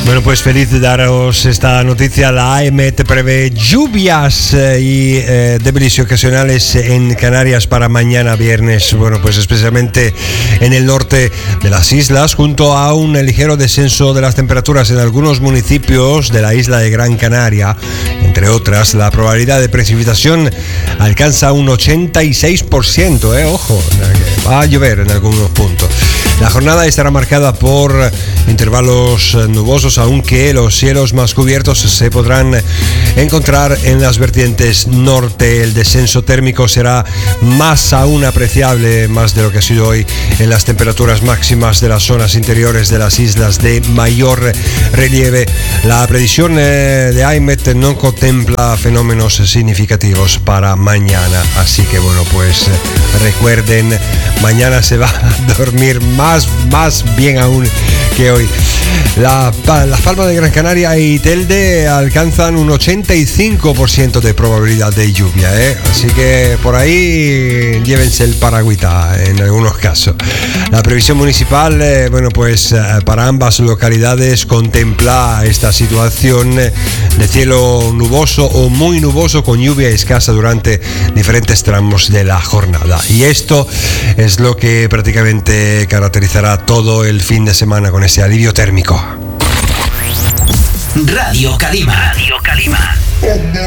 Bueno, pues feliz de daros esta noticia. La AEMET prevé lluvias y débiles ocasionales en Canarias para mañana viernes. Bueno, pues especialmente en el norte de las islas, junto a un ligero descenso de las temperaturas en algunos municipios de la isla de Gran Canaria. Entre otras, la probabilidad de precipitación alcanza un 86%, ojo, va a llover en algunos puntos. La jornada estará marcada por intervalos nubosos, aunque los cielos más cubiertos se podrán encontrar en las vertientes norte. El descenso térmico será más aún apreciable, más de lo que ha sido hoy, en las temperaturas máximas de las zonas interiores de las islas de mayor relieve. La predicción de AEMET no contempla fenómenos significativos para mañana, así que bueno, pues recuerden, mañana se va a dormir más bien aún que hoy. Las Palmas de Gran Canaria y Telde alcanzan un 85% de probabilidad de lluvia, así que por ahí llévense el paragüita en algunos casos. La previsión municipal, bueno, pues para ambas localidades contempla esta situación de cielo nuboso o muy nuboso con lluvia escasa durante diferentes tramos de la jornada. Y esto es lo que prácticamente caracterizará todo el fin de semana con ese alivio térmico. Radio Calima.